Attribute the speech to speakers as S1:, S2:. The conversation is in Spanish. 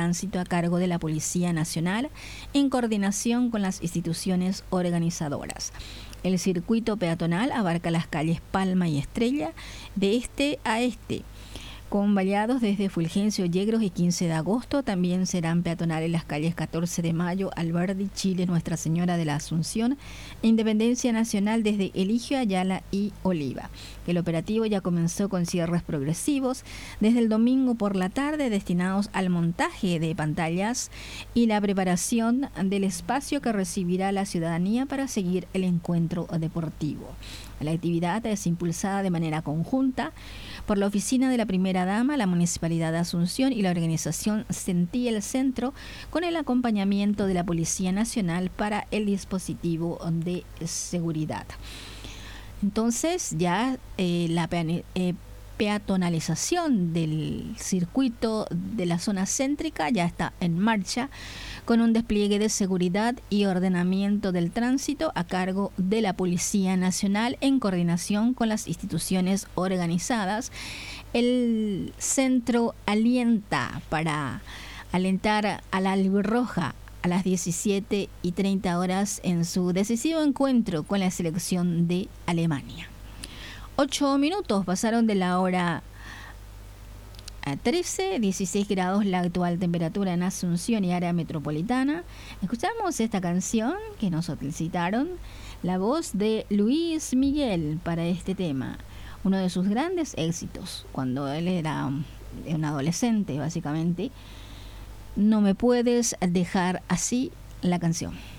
S1: tránsito a cargo de la Policía Nacional en coordinación con las instituciones organizadoras. El circuito peatonal abarca las calles Palma y Estrella de este a este, con vallados desde Fulgencio Yegros y 15 de agosto. También serán peatonales las calles 14 de Mayo, Alberdi, Chile, Nuestra Señora de la Asunción e Independencia Nacional desde Eligio, Ayala y Oliva. El operativo ya comenzó con cierres progresivos desde el domingo por la tarde, destinados al montaje de pantallas y la preparación del espacio que recibirá la ciudadanía para seguir el encuentro deportivo. La actividad es impulsada de manera conjunta por la Oficina de la Primera Dama, la Municipalidad de Asunción y la organización Sentí el Centro, con el acompañamiento de la Policía Nacional para el dispositivo de seguridad. Entonces ya la peatonalización del circuito de la zona céntrica ya está en marcha, con un despliegue de seguridad y ordenamiento del tránsito a cargo de la Policía Nacional en coordinación con las instituciones organizadas. El centro alienta para alentar a la albirroja a las 17:30 horas en su decisivo encuentro con la selección de Alemania. 8 minutos pasaron de la hora a 13, 16 grados la actual temperatura en Asunción y área metropolitana. Escuchamos esta canción que nos solicitaron, la voz de Luis Miguel para este tema, uno de sus grandes éxitos cuando él era un adolescente, básicamente. No me puedes dejar así, la canción.